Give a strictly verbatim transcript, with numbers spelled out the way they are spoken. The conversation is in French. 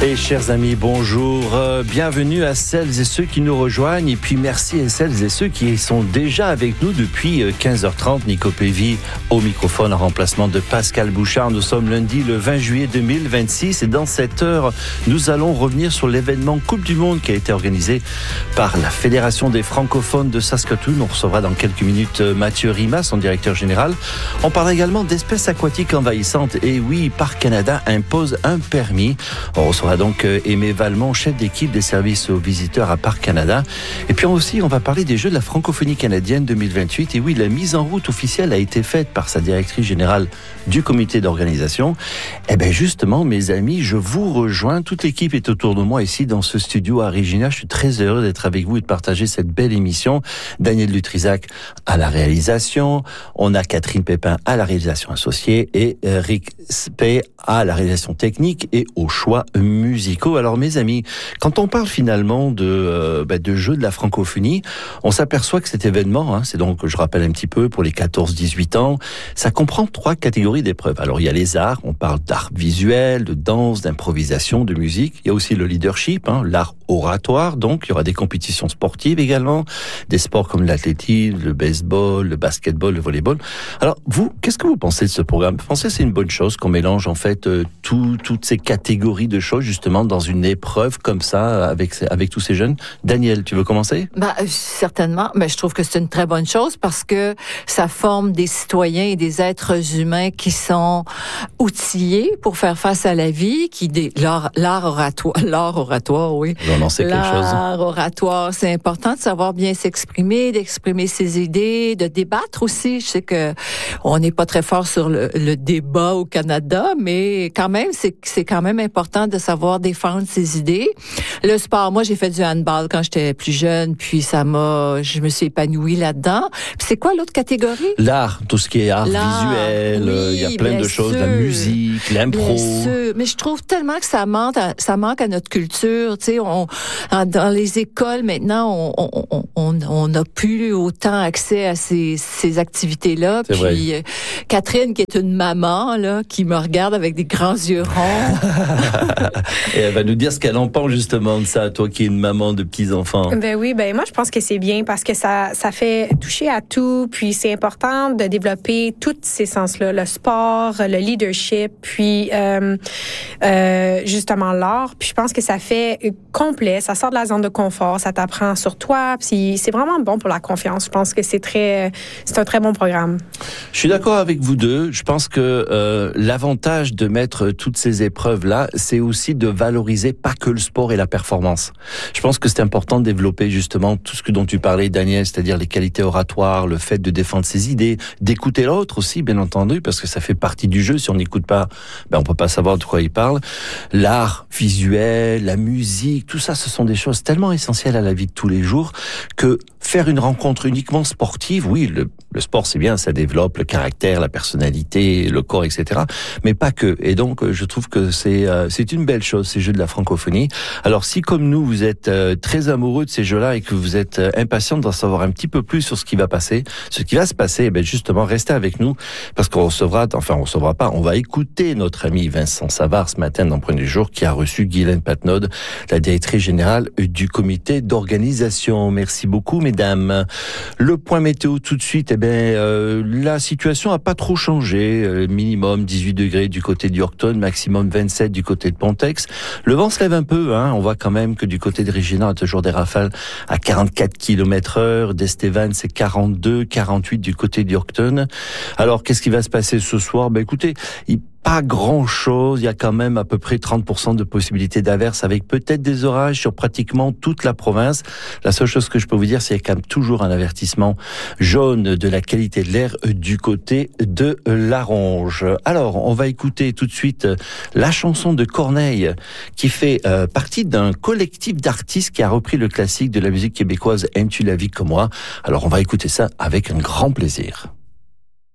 Et chers amis, bonjour, euh, bienvenue à celles et ceux qui nous rejoignent et puis merci à celles et ceux qui sont déjà avec nous depuis quinze heures trente. Nico Pévy au microphone en remplacement de Pascal Bouchard. Nous sommes lundi le vingt juillet deux mille vingt-six et dans cette heure, nous allons revenir sur l'événement Coupe du Monde qui a été organisé par la Fédération des francophones de Saskatoon. On recevra dans quelques minutes Mathieu Rima, son directeur général. On parlera également d'espèces aquatiques envahissantes. Et oui, Parc Canada impose un permis. On recevra donc Aimé Valmont, chef d'équipe des services aux visiteurs à Parc Canada. Et puis aussi, on va parler des Jeux de la francophonie canadienne deux mille vingt-huit. Et oui, la mise en route officielle a été faite par sa directrice générale du comité d'organisation. Eh bien justement, mes amis, je vous rejoins. Toute l'équipe est autour de moi ici dans ce studio à Regina. Je suis très heureux d'être avec vous et de partager cette belle émission. Daniel Lutrisac à la réalisation. On a Catherine Pépin à la réalisation associée et Rick Spey à la réalisation technique et au choix musicaux. Alors mes amis, quand on parle finalement de, euh, bah, de jeux de la francophonie, on s'aperçoit que cet événement, hein, c'est donc, je rappelle un petit peu, pour les quatorze dix-huit ans, ça comprend trois catégories d'épreuves. Alors il y a les arts, on parle d'art visuel, de danse, d'improvisation, de musique. Il y a aussi le leadership, hein, l'art oratoire, donc il y aura des compétitions sportives également, des sports comme l'athlétisme, le baseball, le basketball, le volleyball. Alors vous, qu'est-ce que vous pensez de ce programme ? Vous pensez que c'est une bonne chose qu'on mélange en fait euh, tout, toutes ces catégories de choses justement dans une épreuve comme ça avec, avec tous ces jeunes ? Daniel, tu veux commencer ? Ben, euh, certainement, mais je trouve que c'est une très bonne chose parce que ça forme des citoyens et des êtres humains qui sont outillés pour faire face à la vie, qui des, l'art, l'art oratoire, l'art oratoire, oui. On en sait quelque chose. L'art oratoire, c'est important de savoir bien s'exprimer, d'exprimer ses idées, de débattre aussi. Je sais que on n'est pas très fort sur le, le débat au Canada, mais quand même, c'est, c'est quand même important de savoir défendre ses idées. Le sport, moi, j'ai fait du handball quand j'étais plus jeune, puis ça m'a, je me suis épanouie là-dedans. Puis c'est quoi l'autre catégorie? L'art, tout ce qui est art L'art, visuel, oui, il y a plein de choses, sûr, la musique, l'impro. Bien sûr, mais je trouve tellement que ça manque, à, ça manque à notre culture. Tu sais, on, dans les écoles maintenant, on, on, on, on n'a plus autant accès à ces, ces activités-là. C'est puis vrai. Catherine, qui est une maman là, qui me regarde avec des grands yeux ronds. Et elle va nous dire ce qu'elle en pense justement de ça, toi qui es une maman de petits-enfants. Ben oui, ben moi je pense que c'est bien parce que ça, ça fait toucher à tout, puis c'est important de développer tous ces sens-là, le sport, le leadership, puis euh, euh, justement l'art. Puis je pense que ça fait complet, ça sort de la zone de confort, ça t'apprend sur toi, puis c'est vraiment bon pour la confiance. Je pense que c'est très, c'est un très bon programme. Je suis d'accord avec vous deux. Je pense que euh, l'avantage de mettre toutes ces épreuves-là, c'est aussi de valoriser pas que le sport et la performance. Je pense que c'est important de développer justement tout ce que dont tu parlais, Daniel, c'est-à-dire les qualités oratoires, le fait de défendre ses idées, d'écouter l'autre aussi, bien entendu, parce que ça fait partie du jeu. Si on n'écoute pas, ben on peut pas savoir de quoi il parle. L'art visuel, la musique, tout ça, ce sont des choses tellement essentielles à la vie de tous les jours que faire une rencontre uniquement sportive, oui, le, le sport c'est bien, ça développe le caractère, la personnalité, le corps, et cetera. Mais pas que. Et donc, je trouve que c'est euh, c'est une belle chose, ces Jeux de la francophonie. Alors, si comme nous, vous êtes euh, très amoureux de ces jeux-là et que vous êtes euh, impatient d'en savoir un petit peu plus sur ce qui va passer, ce qui va se passer, eh bien justement, restez avec nous parce qu'on recevra, enfin, on recevra pas, on va écouter notre ami Vincent Savard ce matin dans Premier Jour qui a reçu Guylaine Patnaud, la directrice générale du comité d'organisation. Merci beaucoup, mesdames. Le point météo tout de suite, eh bien, euh, la situation a pas trop changé. Euh, minimum dix-huit degrés du côté de Yorkton, maximum vingt-sept du côté de Pontex. Le vent se lève un peu, hein. On voit quand même que du côté de Regina, on a toujours des rafales à quarante-quatre kilomètres heure. D'Estevan, c'est quarante-deux, quarante-huit du côté de Yorkton. Alors, qu'est-ce qui va se passer ce soir? Ben, écoutez, il pas grand-chose, il y a quand même à peu près trente pour cent de possibilités d'averses avec peut-être des orages sur pratiquement toute la province. La seule chose que je peux vous dire, c'est qu'il y a quand même toujours un avertissement jaune de la qualité de l'air du côté de la Ronge. Alors, on va écouter tout de suite la chanson de Corneille qui fait euh, partie d'un collectif d'artistes qui a repris le classique de la musique québécoise « Aimes-tu la vie comme moi ?» Alors, on va écouter ça avec un grand plaisir.